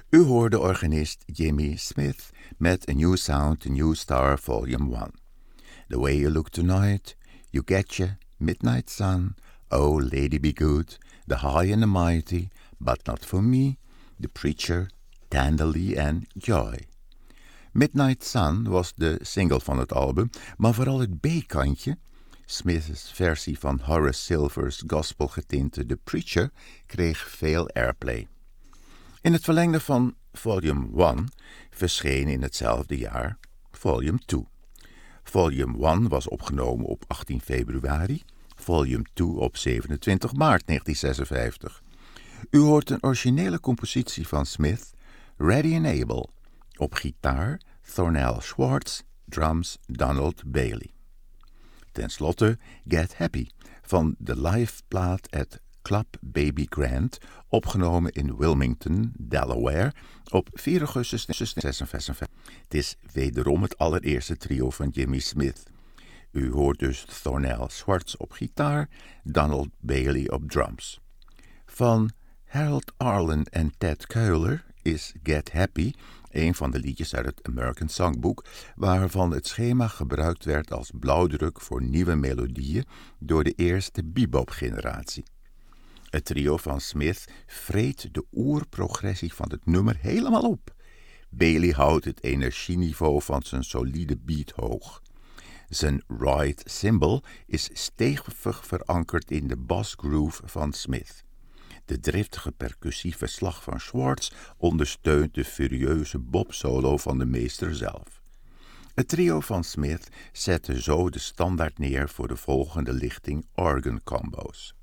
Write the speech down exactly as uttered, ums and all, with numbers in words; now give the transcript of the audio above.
U hoorde organist Jimmy Smith met A New Sound, A New Star, Volume one. The Way You Look Tonight, You Getcha, Midnight Sun, Oh Lady Be Good, The High and the Mighty, But Not For Me, The Preacher, Tenderly en Joy. Midnight Sun was de single van het album, maar vooral het B-kantje, Smith's versie van Horace Silver's gospelgetinte The Preacher, kreeg veel airplay. In het verlengde van Volume one verscheen in hetzelfde jaar Volume two. Volume one was opgenomen op achttien februari, Volume two op zevenentwintig maart negentien zesenvijftig. U hoort een originele compositie van Smith, Ready and Able, op gitaar Thornell Schwartz, drums Donald Bailey. Ten slotte Get Happy van de liveplaat at Club Baby Grand, opgenomen in Wilmington, Delaware, op vier augustus negentien zesenvijftig. Het is wederom het allereerste trio van Jimmy Smith. U hoort dus Thornell Schwartz op gitaar, Donald Bailey op drums. Van Harold Arlen en Ted Keuler is Get Happy een van de liedjes uit het American Songbook, waarvan het schema gebruikt werd als blauwdruk voor nieuwe melodieën door de eerste bebop-generatie. Het trio van Smith vreet de oerprogressie van het nummer helemaal op. Bailey houdt het energieniveau van zijn solide beat hoog. Zijn ride cymbal is stevig verankerd in de bassgroove van Smith. De driftige percussieve slag van Schwartz ondersteunt de furieuze bop-solo van de meester zelf. Het trio van Smith zette zo de standaard neer voor de volgende lichting organ combo's.